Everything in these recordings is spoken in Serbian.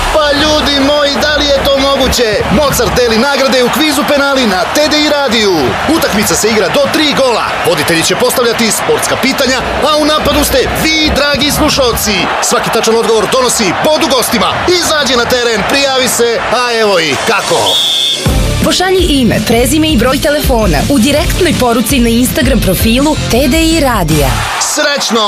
Pa ljudi moji, da li je to moguće? Mozart deli nagrade u kvizu penali na TDI radiju. Utakmica se igra do 3 gola. Voditelji će postavljati sportska pitanja, a u napadu ste vi, dragi slušalci. Svaki tačan odgovor donosi bod u gostima. Izađi na teren, prijavi se, a evo i kako. Pošalji ime, prezime i broj telefona u direktnoj poruci na Instagram profilu TDI radija. Srećno!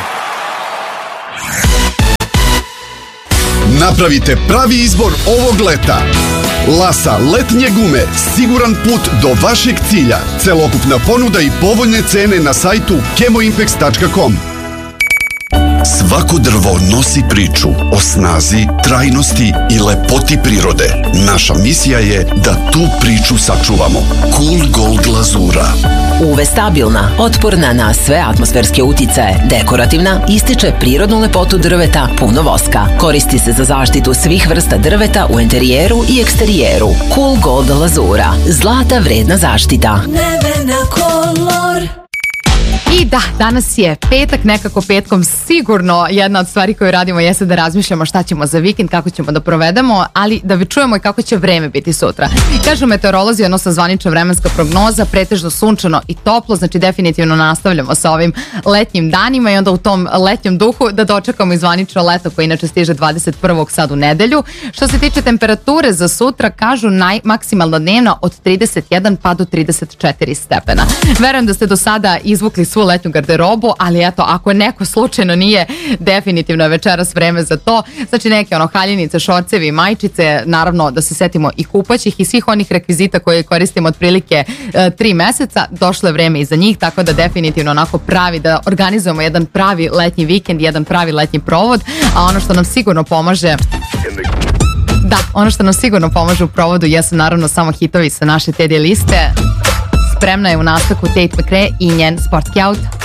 Napravite pravi izbor ovog leta. Lasa letnje gume, siguran put do vašeg cilja. Celokupna ponuda i povoljne cene na sajtu kemoimpex.com. Svako drvo nosi priču o snazi, trajnosti i lepoti prirode. Naša misija je da tu priču sačuvamo. Cool Gold glazura. UV stabilna, otporna na sve atmosferske uticaje, dekorativna, ističe prirodnu lepotu drveta, puno voska. Koristi se za zaštitu svih vrsta drveta u interijeru i eksterijeru. Cool Gold glazura. Zlata vredna zaštita. Nevena kolor. I da, danas je petak, nekako petkom sigurno jedna od stvari koju radimo jeste da razmišljamo šta ćemo za vikend, kako ćemo da provedemo, ali da vi čujemo i kako će vreme biti sutra. Kažu meteorolozi, odnosno zvanična vremenska prognoza, pretežno sunčano i toplo, znači definitivno nastavljamo sa ovim letnjim danima i onda u tom letnjem duhu da dočekamo i zvanično leto koje inače stiže 21. sad u nedelju. Što se tiče temperature za sutra, kažu maksimalno dnevna od 31 pa do 34 stepena. Verujem da ste do sada izvukli svu letnju garderobu, ali eto, ako neko slučajno nije, definitivno je večeras vreme za to. Znači neke haljinice, šorcevi, majčice, naravno da se setimo i kupaćih i svih onih rekvizita koje koristimo otprilike 3 meseca, došlo je vreme i za njih, tako da definitivno onako pravi, da organizujemo jedan pravi letnji vikend, jedan pravi letnji provod, a ono što nam sigurno pomaže u provodu jesu naravno samo hitovi sa naše TD liste. Spremna je u nastavku Tate McRae i njen sportski aut.